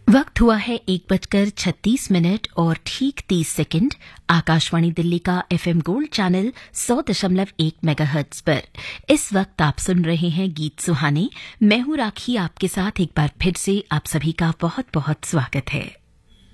वक्त हुआ है 1:36 और ठीक 30 सेकंड। आकाशवाणी दिल्ली का एफएम गोल्ड चैनल 100.1 मेगाहर्ट्ज पर इस वक्त आप सुन रहे हैं गीत सुहाने। मैं हूं राखी, आपके साथ एक बार फिर से आप सभी का बहुत बहुत स्वागत है।